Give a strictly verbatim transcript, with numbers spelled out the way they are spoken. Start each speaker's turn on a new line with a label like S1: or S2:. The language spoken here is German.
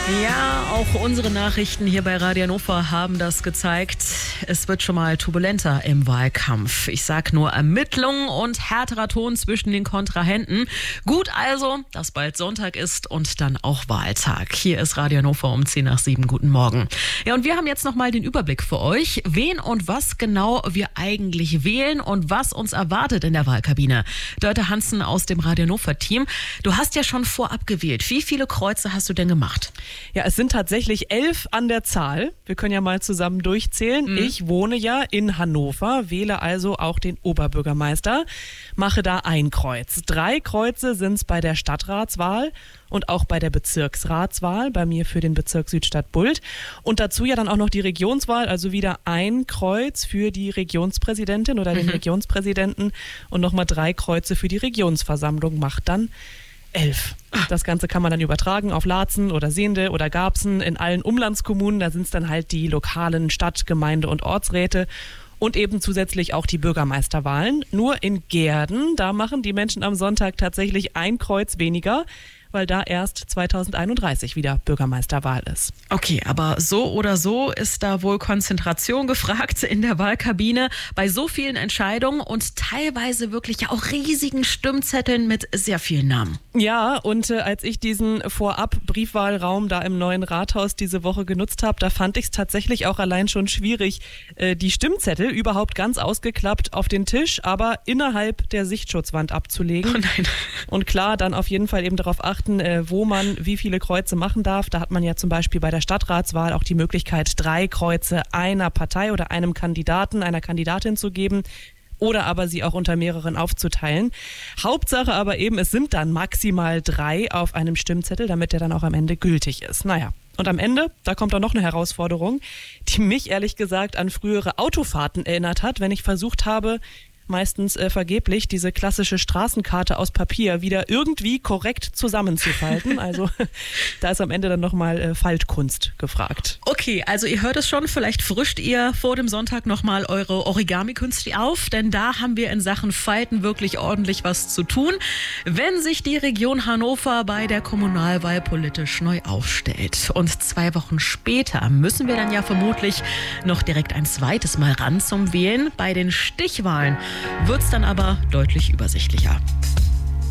S1: Ja, auch unsere Nachrichten hier bei Radio Hannover haben das gezeigt. Es wird schon mal turbulenter im Wahlkampf. Ich sag nur Ermittlungen und härterer Ton zwischen den Kontrahenten. Gut also, dass bald Sonntag ist und dann auch Wahltag. Hier ist Radio Hannover um zehn nach sieben. Guten Morgen. Ja, und wir haben jetzt noch mal den Überblick für euch, wen und was genau wir eigentlich wählen und was uns erwartet in der Wahlkabine. Dörte Hansen aus dem Radio Hannover Team. Du hast ja schon vorab gewählt. Wie viele Kreuze hast du denn gemacht?
S2: Ja, es sind tatsächlich elf an der Zahl. Wir können ja mal zusammen durchzählen. Mhm. Ich wohne ja in Hannover, wähle also auch den Oberbürgermeister, mache da ein Kreuz. Drei Kreuze sind es bei der Stadtratswahl und auch bei der Bezirksratswahl, bei mir für den Bezirk Südstadt-Bult. Und dazu ja dann auch noch die Regionswahl, also wieder ein Kreuz für die Regionspräsidentin oder den mhm. Regionspräsidenten und nochmal drei Kreuze für die Regionsversammlung, macht dann elf. Das Ganze kann man dann übertragen auf Laatzen oder Sehnde oder Garbsen in allen Umlandskommunen. Da sind es dann halt die lokalen Stadt-, Gemeinde- und Ortsräte und eben zusätzlich auch die Bürgermeisterwahlen. Nur in Gehrden, da machen die Menschen am Sonntag tatsächlich ein Kreuz weniger, weil da erst zweitausendeinunddreißig wieder Bürgermeisterwahl ist.
S1: Okay, aber so oder so ist da wohl Konzentration gefragt in der Wahlkabine bei so vielen Entscheidungen und teilweise wirklich ja auch riesigen Stimmzetteln mit sehr vielen Namen.
S2: Ja, und äh, als ich diesen Vorab-Briefwahlraum da im neuen Rathaus diese Woche genutzt habe, da fand ich es tatsächlich auch allein schon schwierig, äh, die Stimmzettel überhaupt ganz ausgeklappt auf den Tisch, aber innerhalb der Sichtschutzwand abzulegen.
S1: Oh nein.
S2: Und klar, dann auf jeden Fall eben darauf achten, wo man wie viele Kreuze machen darf. Da hat man ja zum Beispiel bei der Stadtratswahl auch die Möglichkeit, drei Kreuze einer Partei oder einem Kandidaten, einer Kandidatin zu geben oder aber sie auch unter mehreren aufzuteilen. Hauptsache aber eben, es sind dann maximal drei auf einem Stimmzettel, damit der dann auch am Ende gültig ist. Naja. Und am Ende, da kommt dann noch eine Herausforderung, die mich ehrlich gesagt an frühere Autofahrten erinnert hat, wenn ich versucht habe, meistens äh, vergeblich, diese klassische Straßenkarte aus Papier wieder irgendwie korrekt zusammenzufalten. Also da ist am Ende dann nochmal äh, Faltkunst gefragt.
S1: Okay, also ihr hört es schon, vielleicht frischt ihr vor dem Sonntag nochmal eure Origami-Künste auf, denn da haben wir in Sachen Falten wirklich ordentlich was zu tun, wenn sich die Region Hannover bei der Kommunalwahl politisch neu aufstellt. Und zwei Wochen später müssen wir dann ja vermutlich noch direkt ein zweites Mal ran zum Wählen. Bei den Stichwahlen wird es dann aber deutlich übersichtlicher.